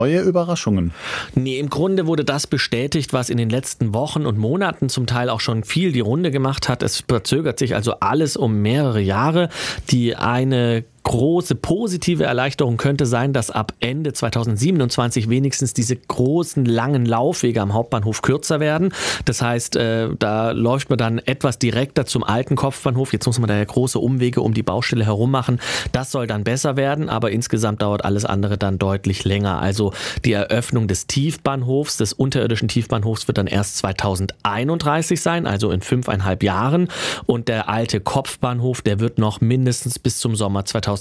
neue Überraschungen? Nee, im Grunde wurde das bestätigt, was in den letzten Wochen und Monaten zum Teil auch schon viel die Runde gemacht hat. Es verzögert sich also alles um mehrere Jahre. Die eine große positive Erleichterung könnte sein, dass ab Ende 2027 wenigstens diese großen, langen Laufwege am Hauptbahnhof kürzer werden. Das heißt, da läuft man dann etwas direkter zum alten Kopfbahnhof. Jetzt muss man da ja große Umwege um die Baustelle herum machen. Das soll dann besser werden, aber insgesamt dauert alles andere dann deutlich länger. Also die Eröffnung des Tiefbahnhofs, des unterirdischen Tiefbahnhofs, wird dann erst 2031 sein, also in 5,5 Jahren. Und der alte Kopfbahnhof, der wird noch mindestens bis zum Sommer 2032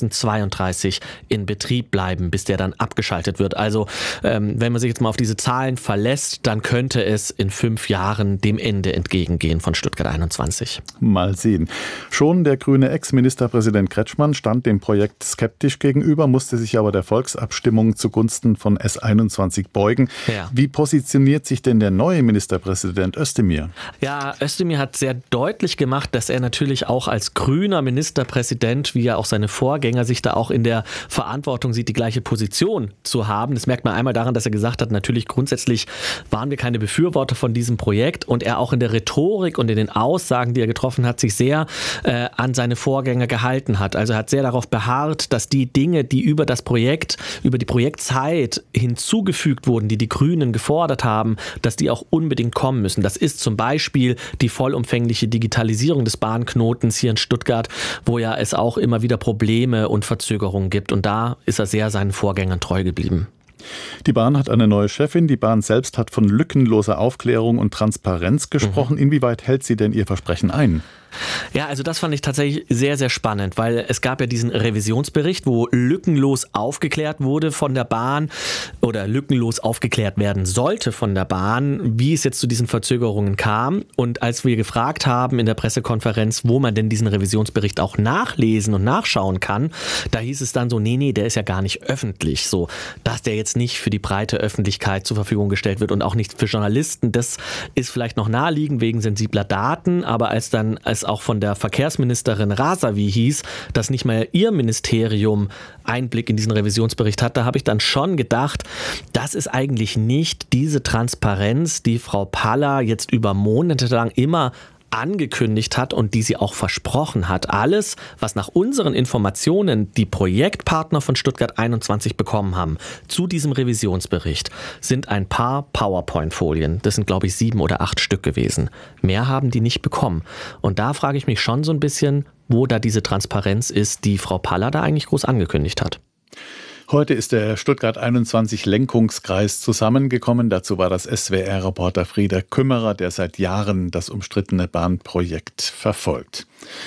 in Betrieb bleiben, bis der dann abgeschaltet wird. Also wenn man sich jetzt mal auf diese Zahlen verlässt, dann könnte es in 5 Jahren dem Ende entgegengehen von Stuttgart 21. Mal sehen. Schon der grüne Ex-Ministerpräsident Kretschmann stand dem Projekt skeptisch gegenüber, musste sich aber der Volksabstimmung zugunsten von S21 beugen. Ja. Wie positioniert sich denn der neue Ministerpräsident Özdemir? Ja, Özdemir hat sehr deutlich gemacht, dass er natürlich auch als grüner Ministerpräsident, wie ja auch seine Vorgänger, sich da auch in der Verantwortung sieht, die gleiche Position zu haben. Das merkt man einmal daran, dass er gesagt hat, natürlich grundsätzlich waren wir keine Befürworter von diesem Projekt und er auch in der Rhetorik und in den Aussagen, die er getroffen hat, sich sehr an seine Vorgänger gehalten hat. Also er hat sehr darauf beharrt, dass die Dinge, die über das Projekt, über die Projektzeit hinzugefügt wurden, die die Grünen gefordert haben, dass die auch unbedingt kommen müssen. Das ist zum Beispiel die vollumfängliche Digitalisierung des Bahnknotens hier in Stuttgart, wo ja es auch immer wieder Probleme und Verzögerungen gibt. Und da ist er sehr seinen Vorgängern treu geblieben. Die Bahn hat eine neue Chefin. Die Bahn selbst hat von lückenloser Aufklärung und Transparenz gesprochen. Inwieweit hält sie denn ihr Versprechen ein? Ja, also das fand ich tatsächlich sehr, sehr spannend, weil es gab ja diesen Revisionsbericht, wo lückenlos aufgeklärt wurde von der Bahn oder lückenlos aufgeklärt werden sollte von der Bahn, wie es jetzt zu diesen Verzögerungen kam. Und als wir gefragt haben in der Pressekonferenz, wo man denn diesen Revisionsbericht auch nachlesen und nachschauen kann, da hieß es dann so, nee, der ist ja gar nicht öffentlich, so, dass der jetzt nicht für die breite Öffentlichkeit zur Verfügung gestellt wird und auch nicht für Journalisten. Das ist vielleicht noch naheliegend wegen sensibler Daten, aber als auch von der Verkehrsministerin Rasavi hieß, dass nicht mal ihr Ministerium Einblick in diesen Revisionsbericht hat, da habe ich dann schon gedacht, das ist eigentlich nicht diese Transparenz, die Frau Paller jetzt über Monate lang immer angekündigt hat und die sie auch versprochen hat. Alles, was nach unseren Informationen die Projektpartner von Stuttgart 21 bekommen haben zu diesem Revisionsbericht, sind ein paar PowerPoint-Folien. Das sind, glaube ich, 7 oder 8 Stück gewesen. Mehr haben die nicht bekommen. Und da frage ich mich schon so ein bisschen, wo da diese Transparenz ist, die Frau Paller da eigentlich groß angekündigt hat. Heute ist der Stuttgart 21 Lenkungskreis zusammengekommen. Dazu war das SWR-Reporter Frieder Kümmerer, der seit Jahren das umstrittene Bahnprojekt verfolgt.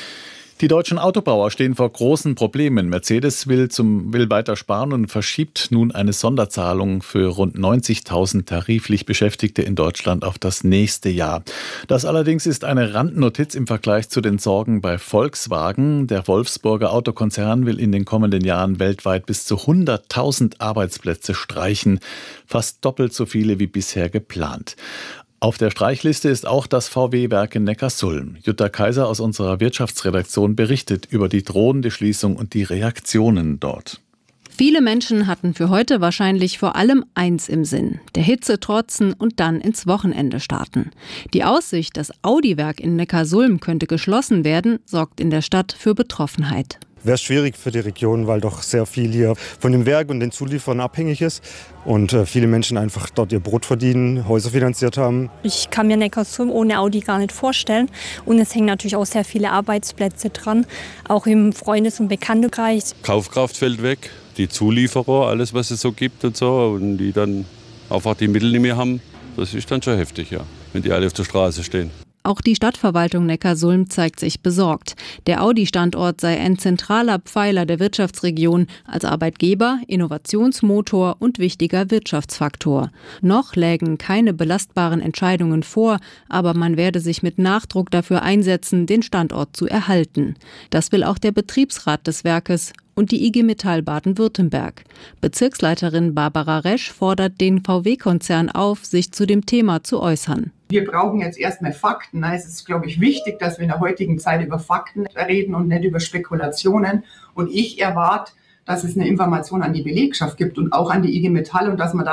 Die deutschen Autobauer stehen vor großen Problemen. Mercedes will weiter sparen und verschiebt nun eine Sonderzahlung für rund 90.000 tariflich Beschäftigte in Deutschland auf das nächste Jahr. Das allerdings ist eine Randnotiz im Vergleich zu den Sorgen bei Volkswagen. Der Wolfsburger Autokonzern will in den kommenden Jahren weltweit bis zu 100.000 Arbeitsplätze streichen. Fast doppelt so viele wie bisher geplant. Auf der Streichliste ist auch das VW-Werk in Neckarsulm. Jutta Kaiser aus unserer Wirtschaftsredaktion berichtet über die drohende Schließung und die Reaktionen dort. Viele Menschen hatten für heute wahrscheinlich vor allem eins im Sinn: der Hitze trotzen und dann ins Wochenende starten. Die Aussicht, das Audi-Werk in Neckarsulm könnte geschlossen werden, sorgt in der Stadt für Betroffenheit. Wäre schwierig für die Region, weil doch sehr viel hier von dem Werk und den Zulieferern abhängig ist und viele Menschen einfach dort ihr Brot verdienen, Häuser finanziert haben. Ich kann mir Neckarsulm ohne Audi gar nicht vorstellen und es hängen natürlich auch sehr viele Arbeitsplätze dran, auch im Freundes- und Bekanntenkreis. Kaufkraft fällt weg, die Zulieferer, alles was es so gibt und so und die dann einfach die Mittel nicht mehr haben, das ist dann schon heftig, ja, wenn die alle auf der Straße stehen. Auch die Stadtverwaltung Neckarsulm zeigt sich besorgt. Der Audi-Standort sei ein zentraler Pfeiler der Wirtschaftsregion, als Arbeitgeber, Innovationsmotor und wichtiger Wirtschaftsfaktor. Noch lägen keine belastbaren Entscheidungen vor, aber man werde sich mit Nachdruck dafür einsetzen, den Standort zu erhalten. Das will auch der Betriebsrat des Werkes und die IG Metall Baden-Württemberg. Bezirksleiterin Barbara Resch fordert den VW-Konzern auf, sich zu dem Thema zu äußern. Wir brauchen jetzt erstmal Fakten. Es ist, glaube ich, wichtig, dass wir in der heutigen Zeit über Fakten reden und nicht über Spekulationen. Und ich erwarte, dass es eine Information an die Belegschaft gibt und auch an die IG Metall und dass man da